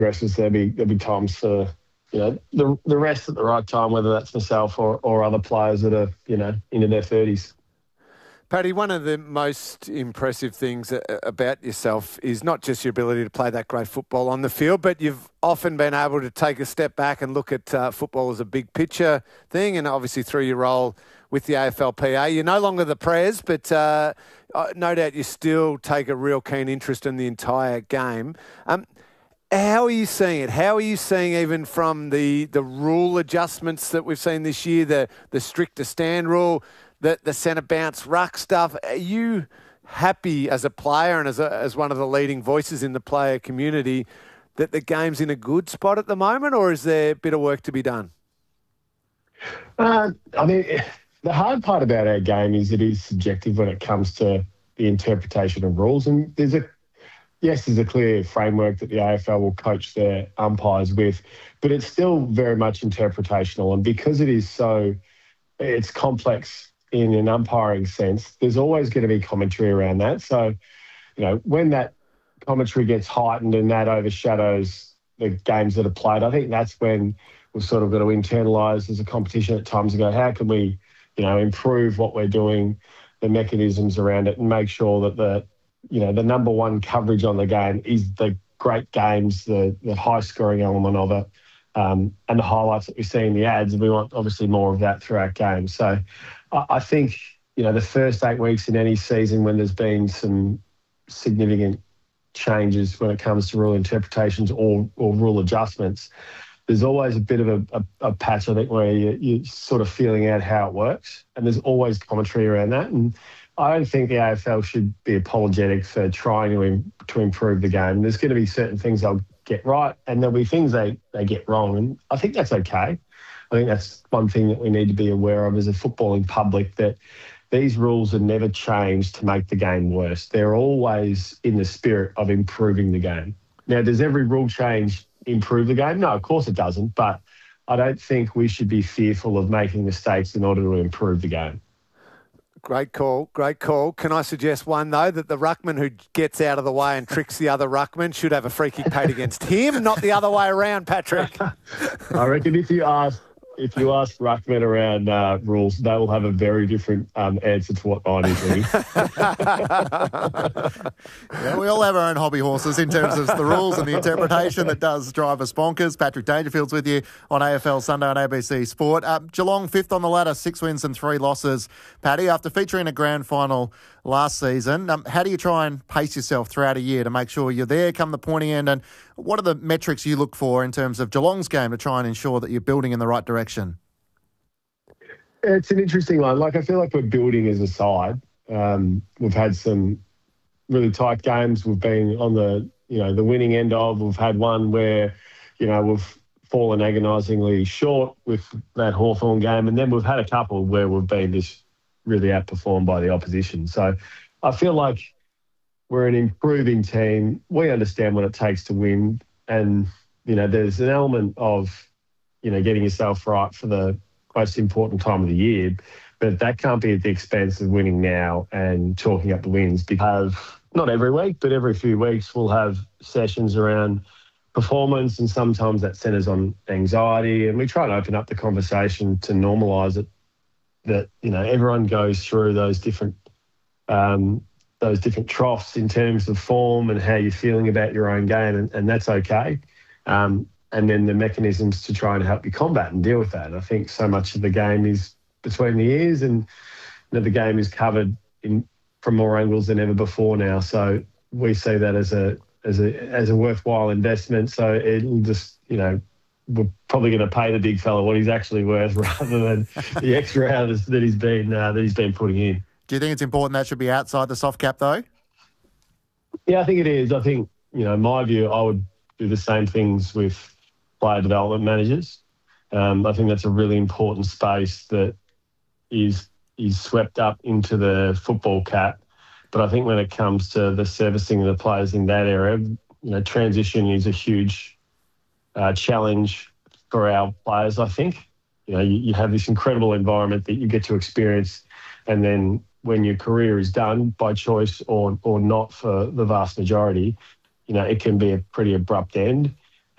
aggressive. There'll be times for the rest at the right time, whether that's myself or other players that are into their 30s. Paddy, one of the most impressive things about yourself is not just your ability to play that great football on the field, but you've often been able to take a step back and look at football as a big picture thing, and obviously through your role with the AFLPA. You're no longer the Prez, but no doubt you still take a real keen interest in the entire game. How are you seeing it? How are you seeing, even from the rule adjustments that we've seen this year, the stricter stand rule, the centre bounce ruck stuff? Are you happy as a player and as one of the leading voices in the player community that the game's in a good spot at the moment, or is there a bit of work to be done? I mean, the hard part about our game is it is subjective when it comes to the interpretation of rules. And there's a clear framework that the AFL will coach their umpires with, but it's still very much interpretational. And because it's complex in an umpiring sense, there's always going to be commentary around that. So, when that commentary gets heightened and that overshadows the games that are played, I think that's when we've sort of got to internalise as a competition at times and go, how can we, improve what we're doing, the mechanisms around it, and make sure that the number one coverage on the game is the great games, the high-scoring element of it, and the highlights that we see in the ads. And we want, obviously, more of that throughout games. So I think, the first 8 weeks in any season when there's been some significant changes when it comes to rule interpretations or rule adjustments, there's always a bit of a patch, I think, where you're sort of feeling out how it works. And there's always commentary around that. And I don't think the AFL should be apologetic for trying to improve the game. There's going to be certain things they'll get right, and there'll be things they get wrong. And I think that's okay. I think that's one thing that we need to be aware of as a footballing public, that these rules are never changed to make the game worse. They're always in the spirit of improving the game. Now, does every rule change improve the game? No, of course it doesn't. But I don't think we should be fearful of making mistakes in order to improve the game. Great call. Can I suggest one, though, that the ruckman who gets out of the way and tricks the other ruckman should have a free kick paid against him, not the other way around, Patrick? I reckon if you ask ruckmen around rules, they will have a very different answer to what mine is, really. Yeah, we all have our own hobby horses in terms of the rules and the interpretation that does drive us bonkers. Patrick Dangerfield's with you on AFL Sunday on ABC Sport. Geelong, 5th on the ladder, 6 wins and 3 losses. Paddy, after featuring a grand final last season, how do you try and pace yourself throughout a year to make sure you're there come the pointy end? And what are the metrics you look for in terms of Geelong's game to try and ensure that you're building in the right direction? It's an interesting one. I feel like we're building as a side. We've had some really tight games. We've been on the winning end of. We've had one where, we've fallen agonisingly short with that Hawthorn game. And then we've had a couple where we've been just really outperformed by the opposition. So I feel like we're an improving team. We understand what it takes to win. And, there's an element of, getting yourself right for the most important time of the year. But that can't be at the expense of winning now and chalking up the wins, because not every week, but every few weeks we'll have sessions around performance, and sometimes that centres on anxiety. And we try and open up the conversation to normalise it, that, everyone goes through those different troughs in terms of form and how you're feeling about your own game, and that's okay. And then the mechanisms to try and help you combat and deal with that. And I think so much of the game is between the ears, and the game is covered from more angles than ever before now. So we see that as a worthwhile investment. So it'll just, we're probably going to pay the big fella what he's actually worth rather than the extra hours that he's been putting in. Do you think it's important that should be outside the soft cap, though? Yeah, I think it is. I think, in my view, I would do the same things with player development managers. I think that's a really important space that is swept up into the football cap. But I think when it comes to the servicing of the players in that area, transition is a huge challenge for our players, I think. You have this incredible environment that you get to experience, and then when your career is done by choice or not for the vast majority, it can be a pretty abrupt end.